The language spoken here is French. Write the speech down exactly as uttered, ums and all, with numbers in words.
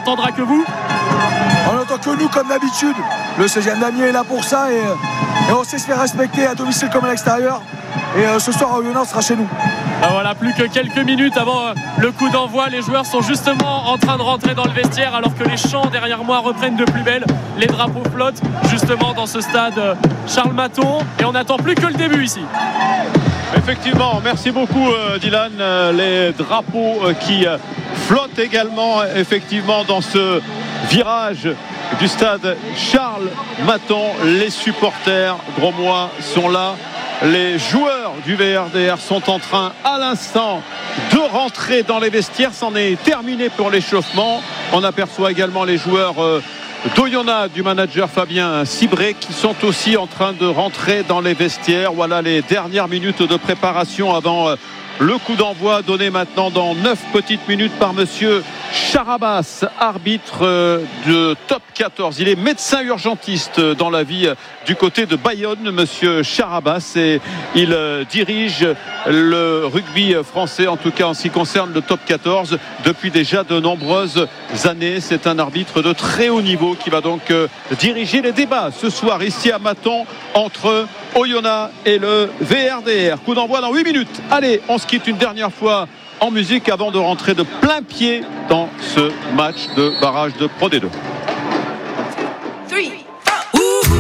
n'entendra que vous. On n'entend que nous comme d'habitude. Le seizième d'Amiens est là pour ça et, et on sait se faire respecter à domicile comme à l'extérieur. Et euh, ce soir, Oyonnax sera chez nous. Ben voilà, plus que quelques minutes avant euh, le coup d'envoi. Les joueurs sont justement en train de rentrer dans le vestiaire alors que les chants derrière moi reprennent de plus belle. Les drapeaux flottent justement dans ce stade euh, Charles Mathon. Et on n'attend plus que le début ici. Effectivement, merci beaucoup euh, Dylan. Euh, les drapeaux euh, qui euh, flottent également effectivement dans ce virage du stade Charles Mathon. Les supporters dromois sont là. Les joueurs du V R D R sont en train à l'instant de rentrer dans les vestiaires. C'en est terminé pour l'échauffement. On aperçoit également les joueurs euh, d'Oyonnax, du manager Fabien Cibré, qui sont aussi en train de rentrer dans les vestiaires. Voilà les dernières minutes de préparation avant euh, le coup d'envoi donné maintenant dans neuf petites minutes par monsieur Charabas, arbitre de top quatorze. Il est médecin urgentiste dans la vie du côté de Bayonne, monsieur Charabas, et il dirige le rugby français, en tout cas en ce qui concerne le top quatorze, depuis déjà de nombreuses années. C'est un arbitre de très haut niveau qui va donc diriger les débats ce soir ici à Mathon entre Oyonnax et le V R D R. Coup d'envoi dans huit minutes. Allez, on se quitte une dernière fois en musique avant de rentrer de plein pied dans ce match de barrage de Pro D deux.